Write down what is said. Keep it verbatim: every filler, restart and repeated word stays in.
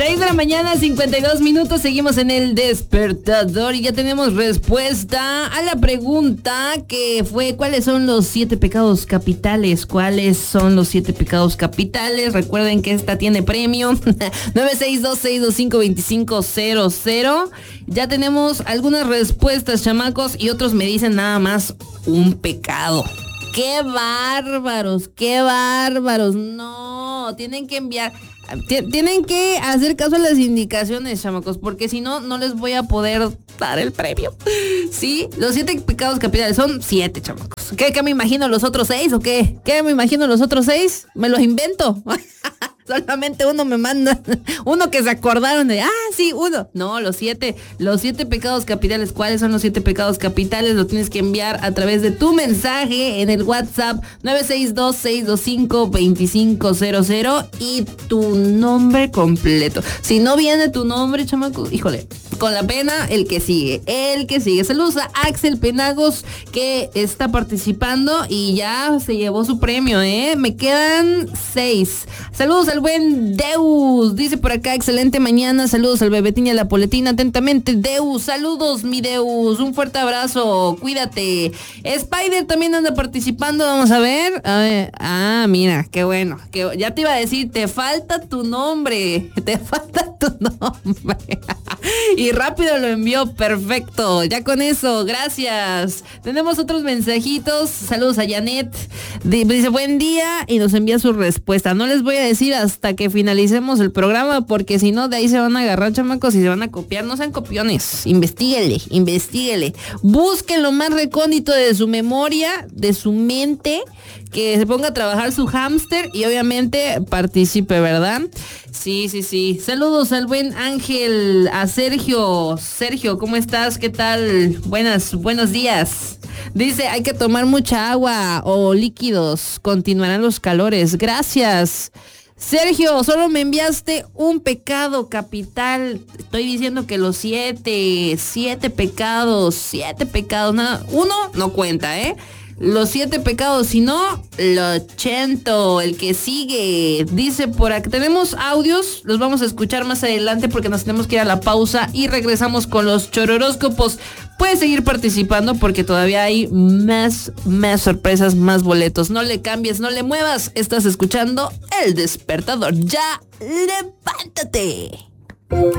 seis de la mañana, cincuenta y dos minutos, seguimos en el despertador y ya tenemos respuesta a la pregunta que fue: ¿cuáles son los siete pecados capitales? ¿Cuáles son los siete pecados capitales? Recuerden que esta tiene premio. nueve seis dos, seis dos cinco, dos cinco cero cero. Ya tenemos algunas respuestas, chamacos, y otros me dicen nada más un pecado. ¡Qué bárbaros! ¡Qué bárbaros! No, tienen que enviar... Tienen que hacer caso a las indicaciones, chamacos, porque si no, no les voy a poder dar el premio. Sí, los siete pecados capitales son siete, chamacos. ¿Qué, qué me imagino los otros seis o qué? ¿Qué me imagino los otros seis? ¿Me los invento? Solamente uno me manda, uno que se acordaron de, ah, sí, uno. No, los siete, los siete pecados capitales. ¿Cuáles son los siete pecados capitales? Lo tienes que enviar a través de tu mensaje en el WhatsApp nueve seis dos, seis dos cinco, dos cinco cero cero y tu nombre completo. Si no viene tu nombre, chamaco, híjole, con la pena, el que sigue, el que sigue. Saludos a Axel Penagos, que está participando y ya se llevó su premio, ¿eh? Me quedan seis. Saludos al buen Deus, dice por acá, excelente mañana. Saludos al Bebetín y a la Poletina, atentamente Deus. Saludos, mi Deus, un fuerte abrazo, cuídate. Spider también anda participando, vamos a ver. A ver, ah, mira, qué bueno, que ya te iba a decir, te falta tu nombre, te falta tu nombre. Y rápido lo envió, perfecto. Ya con eso, gracias. Tenemos otros mensajitos. Saludos a Janet. Dice buen día y nos envía su respuesta. No les voy a decir hasta que finalicemos el programa, porque si no, de ahí se van a agarrar, chamacos, y se van a copiar. No sean copiones. Investíguele, investíguele. Busquen lo más recóndito de su memoria, de su mente, que se ponga a trabajar su hámster y obviamente participe, ¿verdad? Sí, sí, sí. Saludos al buen Ángel, a Sergio. Sergio, ¿cómo estás? ¿Qué tal? Buenas, buenos días. Dice, hay que tomar mucha agua o líquidos. Continuarán los calores. Gracias. Sergio, solo me enviaste un pecado capital. Estoy diciendo que los siete, siete pecados, siete pecados, nada. Uno no cuenta, ¿eh? Los siete pecados, si no, lo ochento, el que sigue. Dice por acá, tenemos audios, los vamos a escuchar más adelante porque nos tenemos que ir a la pausa y regresamos con los chororóscopos. Puedes seguir participando porque todavía hay más, más sorpresas, más boletos. No le cambies, no le muevas. Estás escuchando El Despertador. ¡Ya levántate!